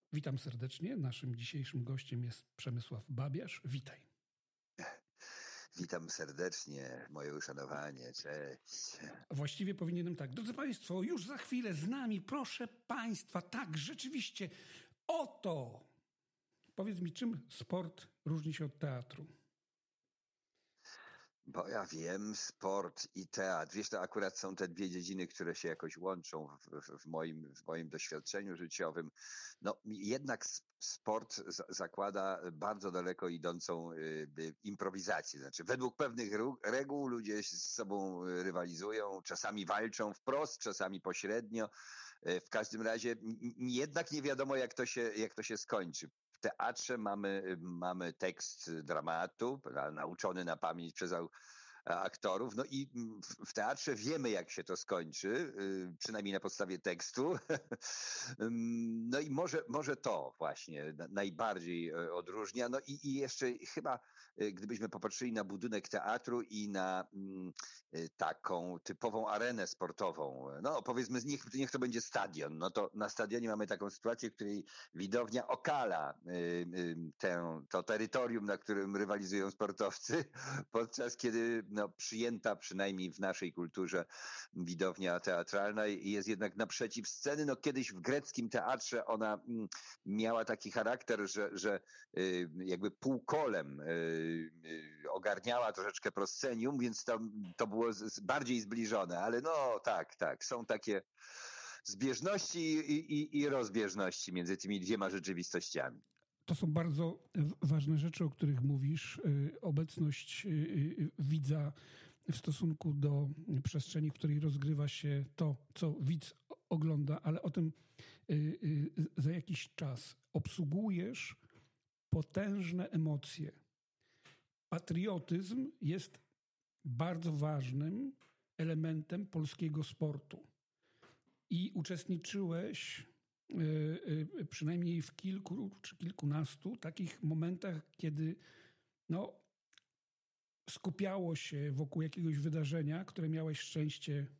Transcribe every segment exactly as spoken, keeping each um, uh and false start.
Witam serdecznie. Naszym dzisiejszym gościem jest Przemysław Babiarz. Witaj. Witam serdecznie, moje uszanowanie, cześć. Właściwie powinienem tak. Drodzy Państwo, już za chwilę z nami, proszę Państwa, tak, rzeczywiście, oto. Powiedz mi, czym sport różni się od teatru? Bo ja wiem, sport i teatr, wiesz, to akurat są te dwie dziedziny, które się jakoś łączą w, w, w, moim, w moim doświadczeniu życiowym. No jednak sport z, zakłada bardzo daleko idącą y, y, improwizację. Znaczy według pewnych reguł ludzie z sobą rywalizują, czasami walczą wprost, czasami pośrednio. Y, w każdym razie jednak nie wiadomo, jak to się, jak to się skończy. W teatrze mamy, mamy tekst dramatu, nauczony na pamięć przez aktorów. No i w teatrze wiemy, jak się to skończy, przynajmniej na podstawie tekstu. No i może, może to właśnie najbardziej odróżnia. No i, i jeszcze chyba, gdybyśmy popatrzyli na budynek teatru i na taką typową arenę sportową, no powiedzmy, niech, niech to będzie stadion, no to na stadionie mamy taką sytuację, w której widownia okala tę, to terytorium, na którym rywalizują sportowcy, podczas kiedy no, przyjęta przynajmniej w naszej kulturze widownia teatralna jest jednak naprzeciw sceny. No kiedyś w greckim teatrze ona miała taki charakter, że, że jakby półkolem ogarniała troszeczkę proscenium, więc to, to było bardziej zbliżone, ale no tak, tak, są takie zbieżności i, i, i rozbieżności między tymi dwiema rzeczywistościami. To są bardzo ważne rzeczy, o których mówisz. Obecność widza w stosunku do przestrzeni, w której rozgrywa się to, co widz ogląda, ale o tym za jakiś czas. Obsługujesz potężne emocje. Patriotyzm jest bardzo ważnym elementem polskiego sportu. I uczestniczyłeś przynajmniej w kilku czy kilkunastu takich momentach, kiedy no, skupiało się wokół jakiegoś wydarzenia, które miałeś szczęście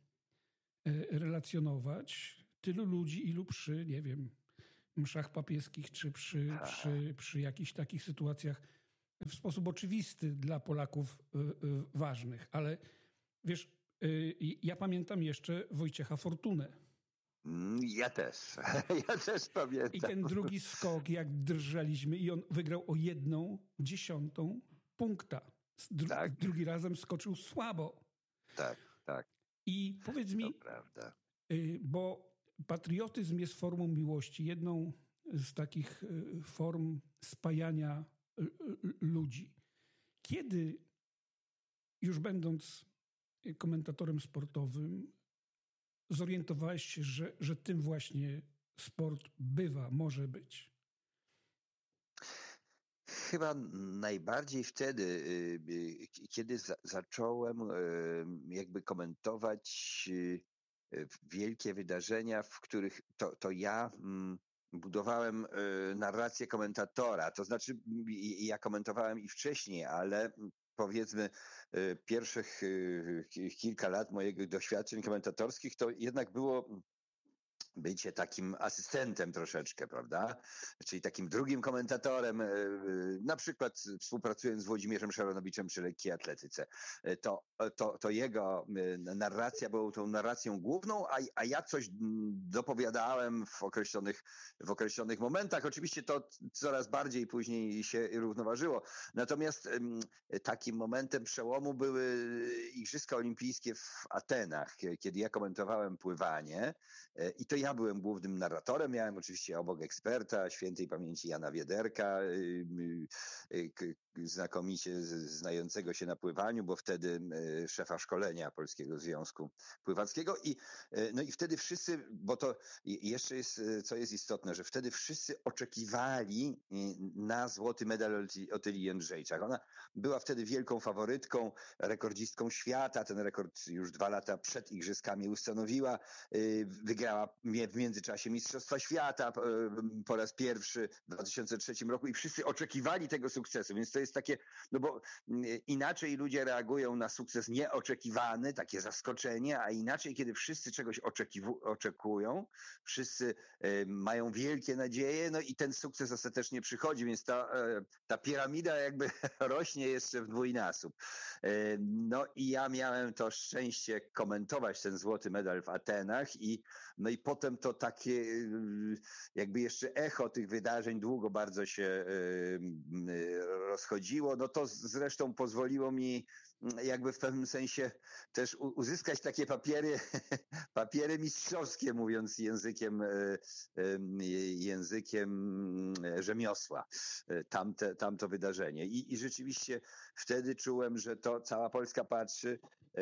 relacjonować. Tylu ludzi, ilu przy, nie wiem, mszach papieskich, czy przy, przy, przy jakichś takich sytuacjach w sposób oczywisty dla Polaków ważnych. Ale wiesz, ja pamiętam jeszcze Wojciecha Fortunę. Ja też. Ja też pamiętam. I ten drugi skok, jak drżeliśmy, i on wygrał o jedną dziesiątą punkta. Dru- tak. Drugi razem skoczył słabo. Tak, tak. I powiedz mi, to prawda. Bo patriotyzm jest formą miłości, jedną z takich form spajania ludzi. Kiedy, już będąc komentatorem sportowym, zorientowałeś się, że, że tym właśnie sport bywa, może być? Chyba najbardziej wtedy, kiedy zacząłem jakby komentować wielkie wydarzenia, w których to, to ja budowałem narrację komentatora. To znaczy, ja komentowałem i wcześniej, ale powiedzmy pierwszych kilka lat moich doświadczeń komentatorskich to jednak było bycie takim asystentem troszeczkę, prawda? Czyli takim drugim komentatorem, na przykład współpracując z Włodzimierzem Szaronowiczem przy lekkiej atletyce. To, to, to jego narracja była tą narracją główną, a, a ja coś dopowiadałem w określonych, w określonych momentach. Oczywiście to coraz bardziej później się równoważyło. Natomiast takim momentem przełomu były Igrzyska Olimpijskie w Atenach, kiedy ja komentowałem pływanie i to ja byłem głównym narratorem, miałem oczywiście obok eksperta, świętej pamięci Jana Wiederka, znakomicie znającego się na pływaniu, bo wtedy szefa szkolenia Polskiego Związku Pływackiego i no i wtedy wszyscy, bo to jeszcze jest, co jest istotne, że wtedy wszyscy oczekiwali na złoty medal Otylii Jędrzejczak. Ona była wtedy wielką faworytką, rekordzistką świata, ten rekord już dwa lata przed igrzyskami ustanowiła, wygrała w międzyczasie Mistrzostwa Świata po raz pierwszy w dwa tysiące trzecim roku i wszyscy oczekiwali tego sukcesu, więc to jest takie, no bo inaczej ludzie reagują na sukces nieoczekiwany, takie zaskoczenie, a inaczej, kiedy wszyscy czegoś oczekiwu- oczekują, wszyscy mają wielkie nadzieje, no i ten sukces ostatecznie przychodzi, więc ta, ta piramida jakby rośnie jeszcze w dwójnasób. No i ja miałem to szczęście komentować ten złoty medal w Atenach i no i potem to takie jakby jeszcze echo tych wydarzeń długo bardzo się rozchodziło. No to zresztą pozwoliło mi jakby w pewnym sensie też uzyskać takie papiery, papiery mistrzowskie, mówiąc językiem, językiem rzemiosła, tamte, tamto wydarzenie. I, I rzeczywiście wtedy czułem, że to cała Polska patrzy.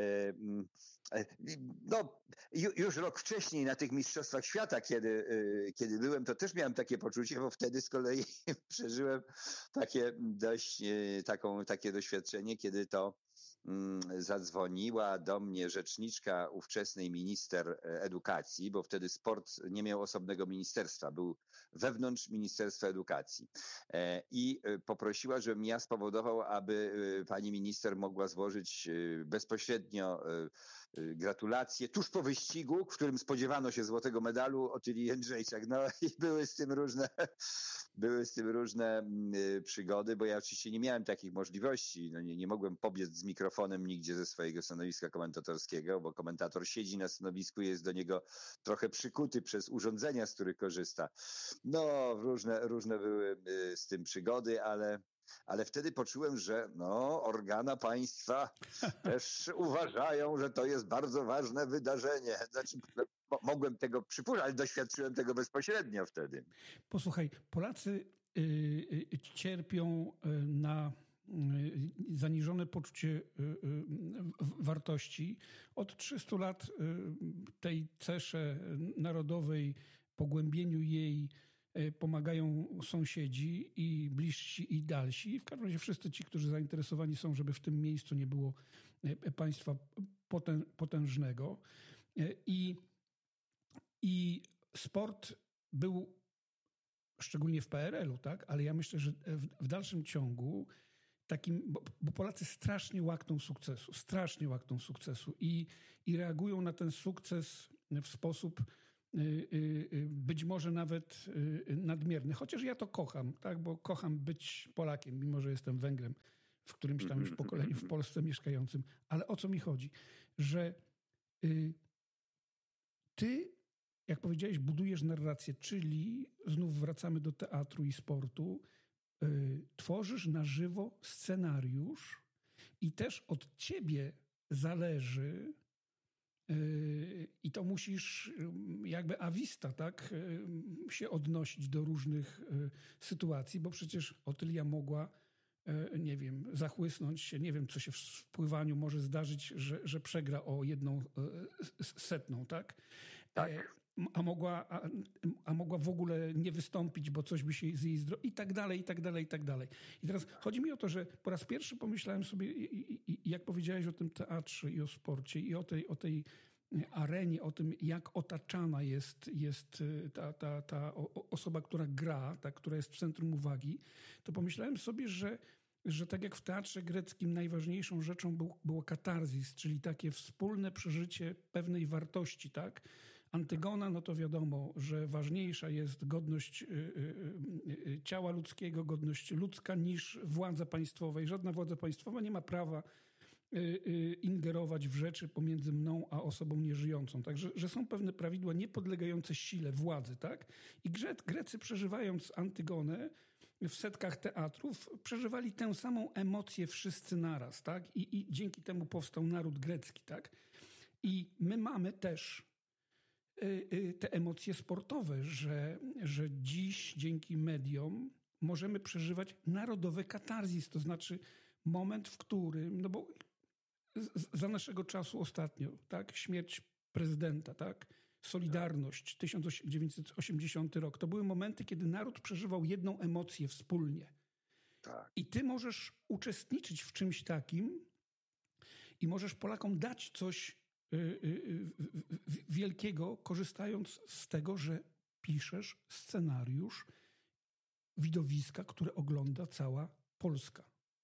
No, już rok wcześniej na tych Mistrzostwach Świata, kiedy, kiedy byłem, to też miałem takie poczucie, bo wtedy z kolei przeżyłem takie dość, taką, takie doświadczenie, kiedy to zadzwoniła do mnie rzeczniczka ówczesnej minister edukacji, bo wtedy sport nie miał osobnego ministerstwa, był wewnątrz Ministerstwa Edukacji i poprosiła, żebym ja spowodował, aby pani minister mogła złożyć bezpośrednio gratulacje tuż po wyścigu, w którym spodziewano się złotego medalu Otylii Jędrzejczak. No i były z tym różne, były z tym różne przygody, bo ja oczywiście nie miałem takich możliwości. No nie, nie mogłem pobiec z mikrofonem nigdzie ze swojego stanowiska komentatorskiego, bo komentator siedzi na stanowisku, jest do niego trochę przykuty przez urządzenia, z których korzysta. No, różne, różne były z tym przygody, ale ale wtedy poczułem, że no, organa państwa też uważają, że to jest bardzo ważne wydarzenie. Znaczy, mogłem tego przypuszczać, ale doświadczyłem tego bezpośrednio wtedy. Posłuchaj, Polacy y, y, cierpią na y, zaniżone poczucie y, y, wartości. Od trzystu lat y, tej cesze narodowej, pogłębieniu jej pomagają sąsiedzi i bliżsi i dalsi. W każdym razie wszyscy ci, którzy zainteresowani są, żeby w tym miejscu nie było państwa potę, potężnego. I, I sport był szczególnie w P R L u, tak? Ale ja myślę, że w, w dalszym ciągu takim, bo, bo Polacy strasznie łakną sukcesu, strasznie łakną sukcesu i, i reagują na ten sukces w sposób być może nawet nadmierny. Chociaż ja to kocham, tak? Bo kocham być Polakiem, mimo że jestem Węgrem w którymś tam już pokoleniu w Polsce mieszkającym. Ale o co mi chodzi? Że ty, jak powiedziałeś, budujesz narrację, czyli znów wracamy do teatru i sportu, tworzysz na żywo scenariusz i też od ciebie zależy, i to musisz jakby a vista, tak, się odnosić do różnych sytuacji, bo przecież Otylia mogła, nie wiem, zachłysnąć się, nie wiem, co się w pływaniu może zdarzyć, że, że przegra o jedną setną, tak? Tak. A mogła, a, a mogła w ogóle nie wystąpić, bo coś by się z jej zdrowiu i tak dalej, i tak dalej, i tak dalej. I teraz chodzi mi o to, że po raz pierwszy pomyślałem sobie, i, i, jak powiedziałeś o tym teatrze i o sporcie i o tej, o tej arenie, o tym, jak otaczana jest, jest ta, ta, ta osoba, która gra, ta, która jest w centrum uwagi, to pomyślałem sobie, że że tak jak w teatrze greckim najważniejszą rzeczą był, było katarzis, czyli takie wspólne przeżycie pewnej wartości, tak? Antygona, no to wiadomo, że ważniejsza jest godność ciała ludzkiego, godność ludzka niż władza państwowa. I żadna władza państwowa nie ma prawa ingerować w rzeczy pomiędzy mną a osobą nieżyjącą. Także że są pewne prawidła niepodlegające sile władzy, tak? I Grecy, przeżywając Antygonę w setkach teatrów, przeżywali tę samą emocję wszyscy naraz, tak? I, i dzięki temu powstał naród grecki, tak? I my mamy też te emocje sportowe, że, że dziś dzięki mediom możemy przeżywać narodowy katarzis, to znaczy moment, w którym, no bo za naszego czasu ostatnio, tak, śmierć prezydenta, tak, Solidarność, tysiąc dziewięćset osiemdziesiąty rok, to były momenty, kiedy naród przeżywał jedną emocję wspólnie. Tak. I ty możesz uczestniczyć w czymś takim i możesz Polakom dać coś wielkiego, korzystając z tego, że piszesz scenariusz widowiska, które ogląda cała Polska.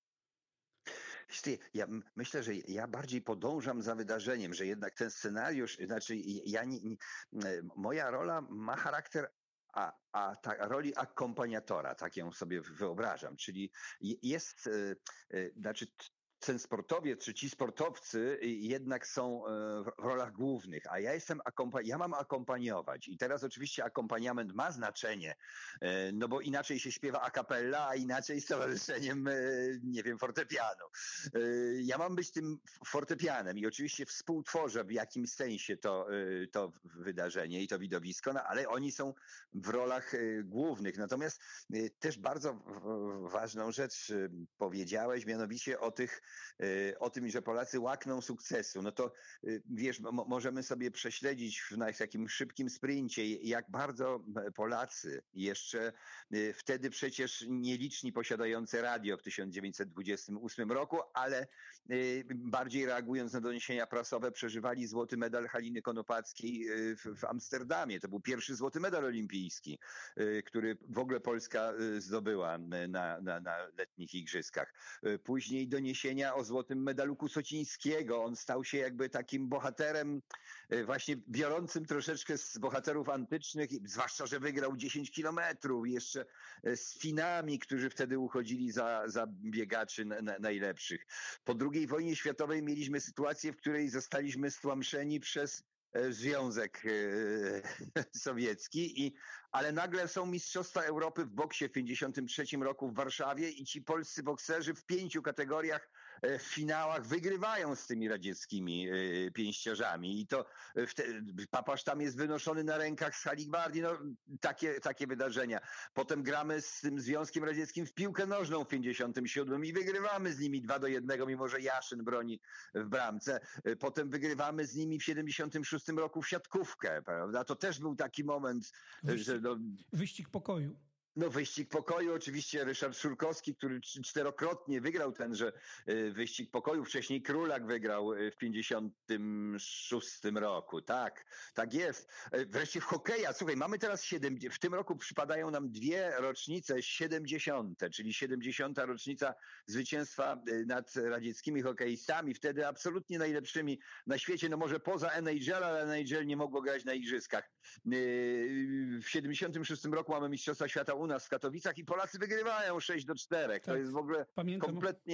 Ja myślę, że ja bardziej podążam za wydarzeniem, że jednak ten scenariusz, znaczy ja nie, nie, moja rola ma charakter a, a ta, roli akompaniatora, tak ją sobie wyobrażam, czyli jest, znaczy ten sportowiec, czy ci sportowcy jednak są w rolach głównych, a ja jestem, ja mam akompaniować i teraz oczywiście akompaniament ma znaczenie, no bo inaczej się śpiewa a cappella, a inaczej z towarzyszeniem, nie wiem, fortepianu. Ja mam być tym fortepianem i oczywiście współtworzę w jakimś sensie to, to wydarzenie i to widowisko, no ale oni są w rolach głównych. Natomiast też bardzo ważną rzecz powiedziałeś, mianowicie o tych o tym, że Polacy łakną sukcesu, no to wiesz, mo- możemy sobie prześledzić w takim szybkim sprincie, jak bardzo Polacy jeszcze wtedy przecież nieliczni posiadający radio w tysiąc dziewięćset dwudziestym ósmym roku, ale bardziej reagując na doniesienia prasowe, przeżywali złoty medal Haliny Konopackiej w, w Amsterdamie. To był pierwszy złoty medal olimpijski, który w ogóle Polska zdobyła na, na, na letnich igrzyskach. Później doniesienia o złotym medalu Kusocińskiego. On stał się jakby takim bohaterem, właśnie biorącym troszeczkę z bohaterów antycznych, zwłaszcza, że wygrał dziesięć kilometrów, jeszcze z Finami, którzy wtedy uchodzili za, za biegaczy na, na, najlepszych. Po drugiej wojnie światowej mieliśmy sytuację, w której zostaliśmy stłamszeni przez Związek Sowiecki, i, ale nagle są Mistrzostwa Europy w boksie w pięćdziesiątym trzecim roku w Warszawie i ci polscy bokserzy w pięciu kategoriach w finałach wygrywają z tymi radzieckimi pięściarzami i to Papasz tam jest wynoszony na rękach z hali gwardii, no takie, takie wydarzenia. Potem gramy z tym Związkiem Radzieckim w piłkę nożną w pięćdziesiątym siódmym i wygrywamy z nimi dwa do jednego, mimo że Jaszyn broni w bramce. Potem wygrywamy z nimi w siedemdziesiątym szóstym roku w siatkówkę, prawda? To też był taki moment, wyścig, że no, wyścig pokoju. No wyścig pokoju, oczywiście Ryszard Szurkowski, który czterokrotnie wygrał tenże wyścig pokoju. Wcześniej Królak wygrał w pięćdziesiątym szóstym roku. Tak, tak jest. Wreszcie w hokeja. Słuchaj, mamy teraz siedem, w tym roku przypadają nam dwie rocznice siedemdziesiąte, czyli siedemdziesiąta rocznica zwycięstwa nad radzieckimi hokeistami. Wtedy absolutnie najlepszymi na świecie. No może poza N H L, ale N H L nie mogło grać na igrzyskach. W siedemdziesiątym szóstym roku mamy Mistrzostwa Świata u nas w Katowicach i Polacy wygrywają sześć do czterech. Tak, to jest w ogóle pamiętam, kompletnie